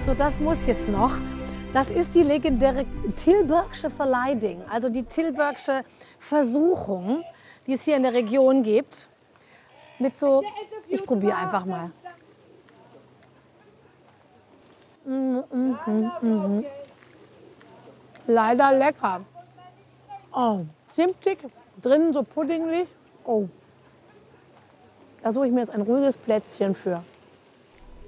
So, das muss jetzt noch. Das ist die legendäre Tilburgsche Verleiding, also die Tilburgsche Versuchung, die es hier in der Region gibt. Mit so, ich probiere einfach mal. Leider lecker. Oh, zimtig, drin so puddinglich. Oh, da suche ich mir jetzt ein ruhiges Plätzchen für.